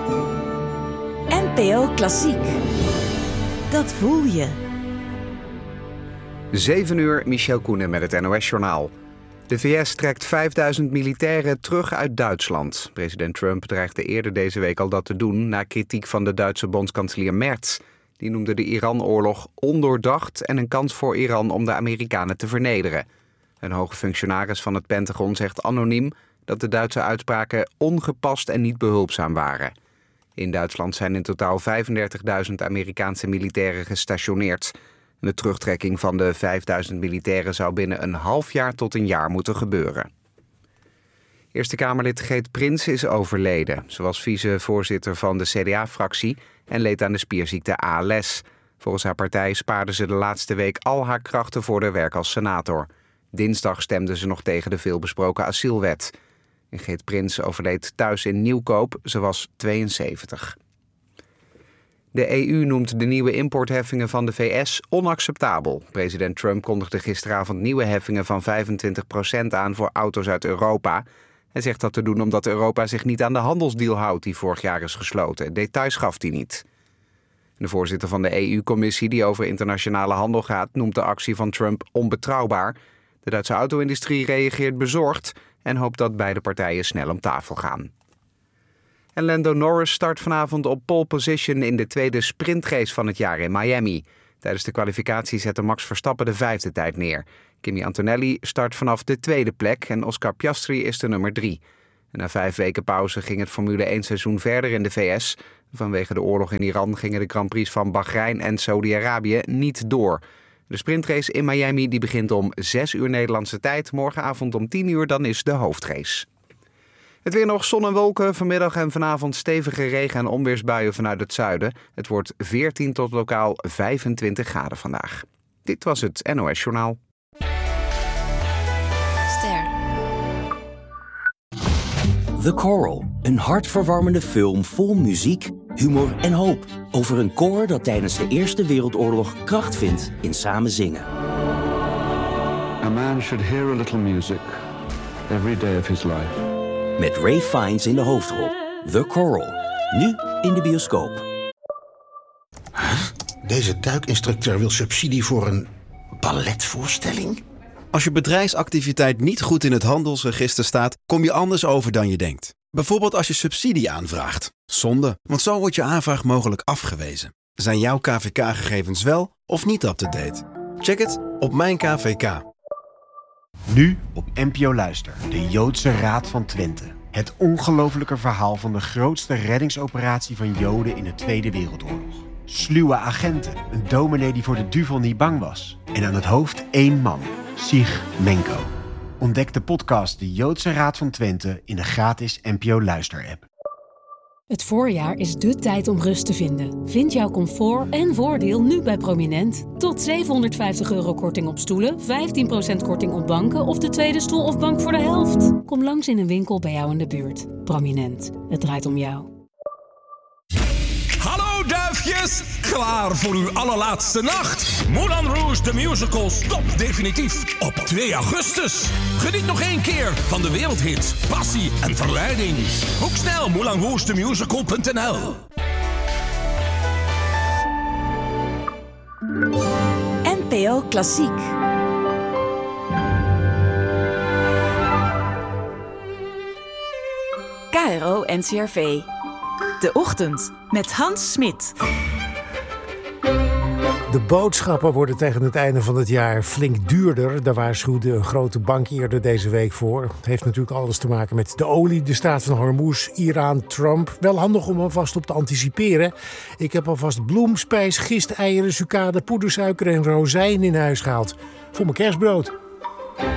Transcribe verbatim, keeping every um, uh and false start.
N P O Klassiek. Dat voel je. zeven uur, Michel Koenen met het N O S-journaal. De V S trekt vijfduizend militairen terug uit Duitsland. President Trump dreigde eerder deze week al dat te doen na kritiek van de Duitse bondskanselier Merz. Die noemde de Iran-oorlog ondoordacht en een kans voor Iran om de Amerikanen te vernederen. Een hoge functionaris van het Pentagon zegt anoniem dat de Duitse uitspraken ongepast en niet behulpzaam waren. In Duitsland zijn in totaal vijfendertigduizend Amerikaanse militairen gestationeerd. De terugtrekking van de vijfduizend militairen zou binnen een half jaar tot een jaar moeten gebeuren. Eerste Kamerlid Geert Prins is overleden. Ze was vicevoorzitter van de C D A-fractie en leed aan de spierziekte A L S. Volgens haar partij spaarde ze de laatste week al haar krachten voor haar werk als senator. Dinsdag stemde ze nog tegen de veelbesproken asielwet. Geert Prins overleed thuis in Nieuwkoop. Ze was tweeënzeventig. De E U noemt de nieuwe importheffingen van de V S onacceptabel. President Trump kondigde gisteravond nieuwe heffingen van vijfentwintig procent aan voor auto's uit Europa. Hij zegt dat te doen omdat Europa zich niet aan de handelsdeal houdt die vorig jaar is gesloten. Details gaf hij niet. De voorzitter van de E U-commissie die over internationale handel gaat noemt de actie van Trump onbetrouwbaar. De Duitse auto-industrie reageert bezorgd en hoopt dat beide partijen snel om tafel gaan. En Lando Norris start vanavond op pole position in de tweede sprintrace van het jaar in Miami. Tijdens de kwalificatie zette Max Verstappen de vijfde tijd neer. Kimi Antonelli start vanaf de tweede plek en Oscar Piastri is de nummer drie. En na vijf weken pauze ging het Formule één seizoen verder in de V S. Vanwege de oorlog in Iran gingen de Grand Prix van Bahrein en Saudi-Arabië niet door. De sprintrace in Miami die begint om zes uur Nederlandse tijd. Morgenavond om tien uur dan is de hoofdrace. Het weer nog zon en wolken. Vanmiddag en vanavond stevige regen- en onweersbuien vanuit het zuiden. Het wordt veertien tot lokaal vijfentwintig graden vandaag. Dit was het N O S-journaal. Ster. The Coral, een hartverwarmende film vol muziek, humor en hoop. Over een koor dat tijdens de Eerste Wereldoorlog kracht vindt in samen zingen. A man should hear a little music every day of his life. Met Ray Fiennes in de hoofdrol. The Coral. Nu in de bioscoop. Huh? Deze duikinstructeur wil subsidie voor een balletvoorstelling? Als je bedrijfsactiviteit niet goed in het handelsregister staat, kom je anders over dan je denkt. Bijvoorbeeld als je subsidie aanvraagt. Zonde, want zo wordt je aanvraag mogelijk afgewezen. Zijn jouw K V K-gegevens wel of niet up-to-date? Check het op Mijn K V K. Nu op N P O Luister, de Joodse Raad van Twente. Het ongelofelijke verhaal van de grootste reddingsoperatie van Joden in de Tweede Wereldoorlog. Sluwe agenten, een dominee die voor de duivel niet bang was. En aan het hoofd één man, Sig Menko. Ontdek de podcast De Joodse Raad van Twente in de gratis N P O Luister-app. Het voorjaar is dé tijd om rust te vinden. Vind jouw comfort en voordeel nu bij Prominent. Tot zevenhonderdvijftig euro korting op stoelen, vijftien procent korting op banken of de tweede stoel of bank voor de helft. Kom langs in een winkel bij jou in de buurt. Prominent, het draait om jou. Hallo duifjes, klaar voor uw allerlaatste nacht. Moulin Rouge the Musical stopt definitief op twee augustus. Geniet nog één keer van de wereldhits, passie en verleiding. Boek snel moulin rouge the musical punt n l. N P O Klassiek. K R O N C R V. De Ochtend met Hans Smit. De boodschappen worden tegen het einde van het jaar flink duurder. Daar waarschuwde een grote bank eerder deze week voor. Het heeft natuurlijk alles te maken met de olie, de staat van Hormuz, Iran, Trump. Wel handig om alvast op te anticiperen. Ik heb alvast bloem, spijs, gist, eieren, sucade, poedersuiker en rozijn in huis gehaald. Voor mijn kerstbrood.